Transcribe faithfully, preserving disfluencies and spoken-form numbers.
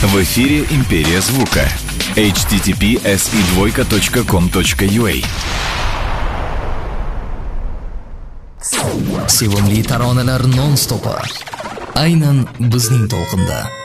В эфире «Империя звука». эйч ти ти пи эс и двойка точка ком точка ю а. Sevimli taronalar non-stop. Aynan bizning to'lqinda.